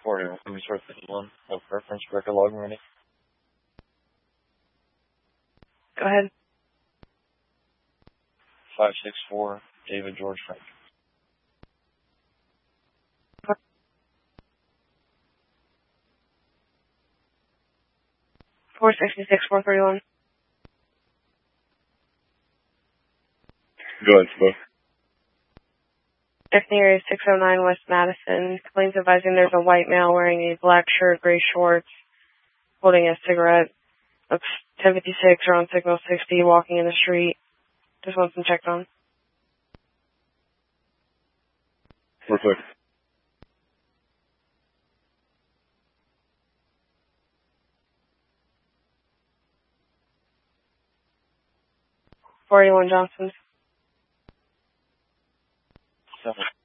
41, Ruby Source 51, no preference, record log ready. Go ahead. 564, David George Frank. Four 431. Go ahead, Smoke. Destiny area 609 West Madison. Claims advising there's a white male wearing a black shirt, gray shorts, holding a cigarette. Looks 1056 around signal 60, walking in the street. Just wants them checked on. Perfect. .41 Johnson. 7.